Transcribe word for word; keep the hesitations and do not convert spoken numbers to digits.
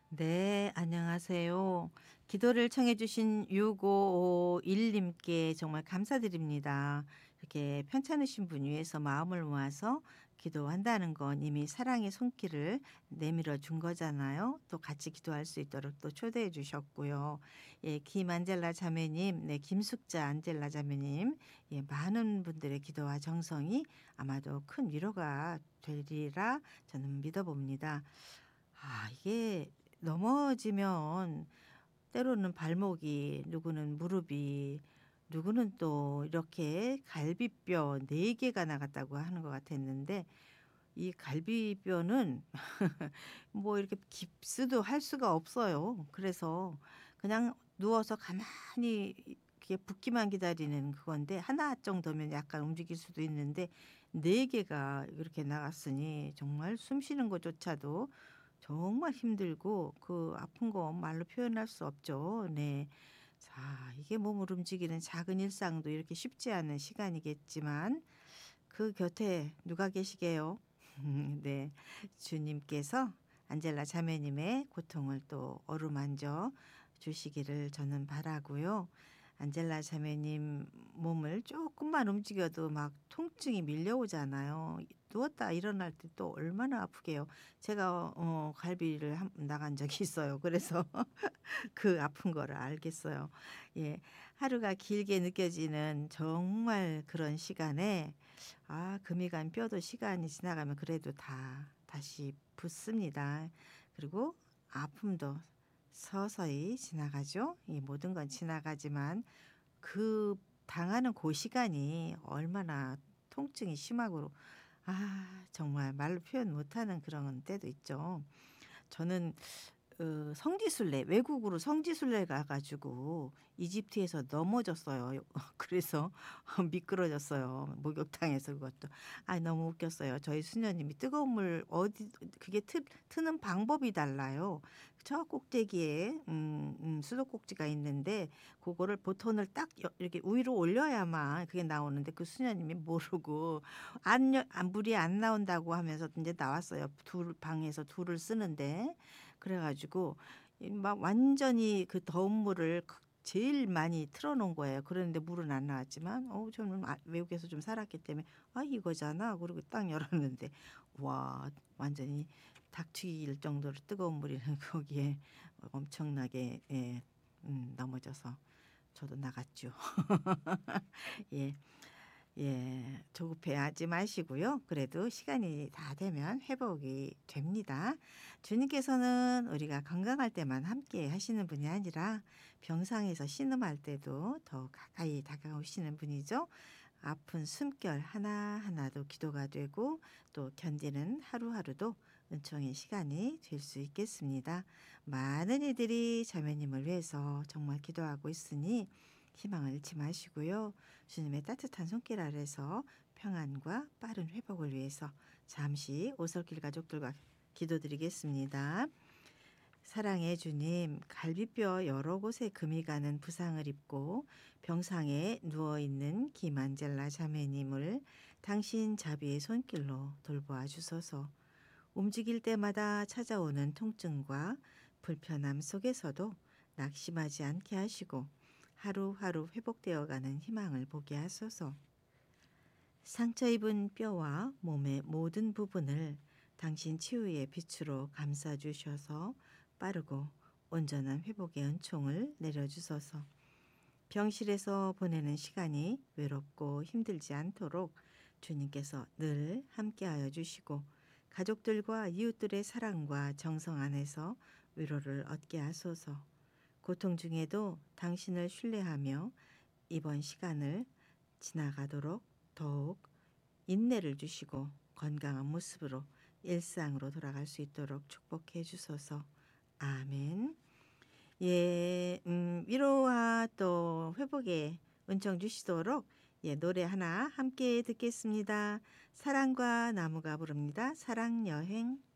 네, 안녕하세요. 기도를 청해 주신 육오오일 님께 정말 감사드립니다. 이렇게 편찮으신 분 위해서 마음을 모아서 기도한다는 건 이미 사랑의 손길을 내밀어 준 거잖아요. 또 같이 기도할 수 있도록 또 초대해 주셨고요. 예, 김안젤라 자매님, 네, 김숙자 안젤라 자매님, 예, 많은 분들의 기도와 정성이 아마도 큰 위로가 되리라 저는 믿어봅니다. 아, 이게 넘어지면 때로는 발목이, 누구는 무릎이, 누구는 또 이렇게 갈비뼈 네 개가 나갔다고 하는 것 같았는데, 이 갈비뼈는 뭐 이렇게 깁스도 할 수가 없어요. 그래서 그냥 누워서 가만히 이렇게 붓기만 기다리는 그건데, 하나 정도면 약간 움직일 수도 있는데 네 개가 이렇게 나갔으니 정말 숨 쉬는 것조차도 정말 힘들고 그 아픈 거 말로 표현할 수 없죠. 네. 자, 이게 몸을 움직이는 작은 일상도 이렇게 쉽지 않은 시간이겠지만 그 곁에 누가 계시게요? 네. 주님께서 안젤라 자매님의 고통을 또 어루만져 주시기를 저는 바라고요. 안젤라 자매님 몸을 조금만 움직여도 막 통증이 밀려오잖아요. 누웠다 일어날 때 또 얼마나 아프게요. 제가 어 갈비를 한 나간 적이 있어요. 그래서 그 아픈 거를 알겠어요. 예. 하루가 길게 느껴지는 정말 그런 시간에 아, 금이 간 뼈도 시간이 지나가면 그래도 다 다시 붓습니다. 그리고 아픔도 서서히 지나가죠. 이 모든 건 지나가지만 그 당하는 그 시간이 얼마나 통증이 심하고 아, 정말 말로 표현 못하는 그런 때도 있죠. 저는 어 성지순례 외국으로 성지순례 가 가지고 이집트에서 넘어졌어요. 그래서 미끄러졌어요. 목욕탕에서 그것도. 아, 너무 웃겼어요. 저희 수녀님이 뜨거운 물 어디 그게 트 트는 방법이 달라요. 저 꼭대기에 음 음 수도꼭지가 있는데 그거를 보톤을 딱 여 이렇게 위로 올려야만 그게 나오는데 그 수녀님이 모르고 안 여 안 물이 안 나온다고 하면서 인제 나왔어요. 둘 방에서 둘을 쓰는데. 그래 가지고 이 막 완전히 그 더운 물을 크 제일 많이 틀어 놓은 거예요. 그랬는데 물은 안 나왔지만 어 저는 아 외국에서 좀 살았기 때문에 '아, 이거잖아.' 그러고 딱 열었는데 와, 완전히 닥칠 정도로 뜨거운 물이 거기에 엄청나게 예 음 넘어져서 저도 나갔죠. 예. 예. 조급해하지 마시고요. 그래도 시간이 다 되면 회복이 됩니다. 주님께서는 우리가 건강할 때만 함께 하시는 분이 아니라 병상에서 신음할 때도 더 가까이 다가오시는 분이죠. 아픈 숨결 하나하나도 기도가 되고 또 견디는 하루하루도 은총의 시간이 될 수 있겠습니다. 많은 이들이 자매님을 위해서 정말 기도하고 있으니 희망을 잃지 마시고요. 주님의 따뜻한 손길 아래서 평안과 빠른 회복을 위해서 잠시 오솔길 가족들과 기도드리겠습니다. 사랑의 주님, 갈비뼈 여러 곳에 금이 가는 부상을 입고 병상에 누워있는 김안젤라 자매님을 당신 자비의 손길로 돌보아 주소서. 움직일 때마다 찾아오는 통증과 불편함 속에서도 낙심하지 않게 하시고 하루하루 회복되어가는 희망을 보게 하소서. 상처 입은 뼈와 몸의 모든 부분을 당신 치유의 빛으로 감싸주셔서 빠르고 온전한 회복의 은총을 내려주소서. 병실에서 보내는 시간이 외롭고 힘들지 않도록 주님께서 늘 함께하여 주시고 가족들과 이웃들의 사랑과 정성 안에서 위로를 얻게 하소서. 고통 중에도 당신을 신뢰하며 이번 시간을 지나가도록 더욱 인내를 주시고 건강한 모습으로 일상으로 돌아갈 수 있도록 축복해 주소서. 아멘. 예, 음, 위로와 또 회복의 은총 주시도록 예, 노래 하나 함께 듣겠습니다. 사랑과 나무가 부릅니다. 사랑 여행.